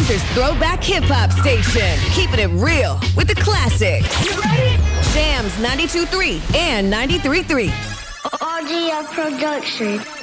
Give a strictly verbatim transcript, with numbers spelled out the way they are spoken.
Weezer's throwback hip-hop station. Keeping it real with the classics. You ready? Jams ninety-two point three and ninety-three point three. R G F Production.